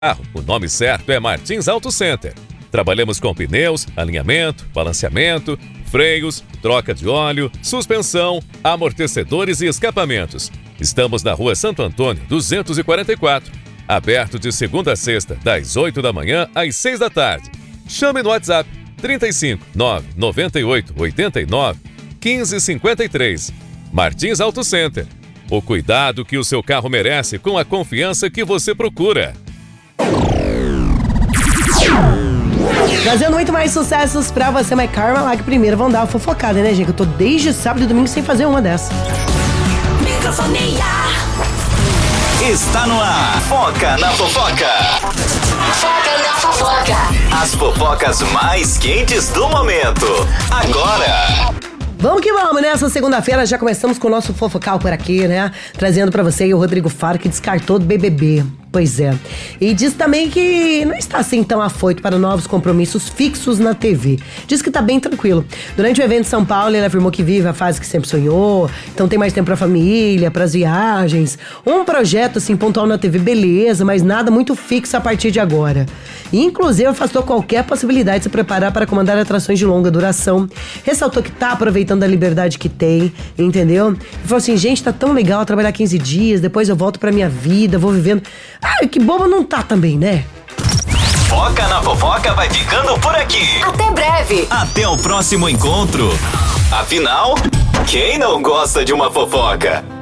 O nome certo é Martins Auto Center. Trabalhamos com pneus, alinhamento, balanceamento, freios, troca de óleo, suspensão, amortecedores e escapamentos. Estamos na Rua Santo Antônio, 244. Aberto de segunda a sexta, das 8 da manhã às 6 da tarde. Chame no WhatsApp 35 998 89 15 53. Martins Auto Center. O cuidado que o seu carro merece com a confiança que você procura. Trazendo muito mais sucessos pra você, mas calma lá que primeiro vão dar uma fofocada, né, gente? Eu tô desde sábado e domingo sem fazer uma dessa. Microfonia. Está no ar. Foca na fofoca. Foca na fofoca. As fofocas mais quentes do momento. Agora. Vamos que vamos, nessa segunda-feira já começamos com o nosso fofocal por aqui, né? Trazendo pra você aí o Rodrigo Faro, que descartou do BBB. Pois é. E diz também que não está assim tão afoito para novos compromissos fixos na TV. Diz que tá bem tranquilo. Durante o evento em São Paulo, ele afirmou que vive a fase que sempre sonhou, então tem mais tempo pra família, pras viagens. Um projeto, assim, pontual na TV, beleza, mas nada muito fixo a partir de agora. E, inclusive, afastou qualquer possibilidade de se preparar para comandar atrações de longa duração. Ressaltou que tá aproveitando a liberdade que tem, entendeu? E falou assim, gente, tá tão legal trabalhar 15 dias, depois eu volto pra minha vida, vou vivendo... Ai, que boba não tá também, né? Foca na fofoca vai ficando por aqui. Até breve. Até o próximo encontro. Afinal, quem não gosta de uma fofoca?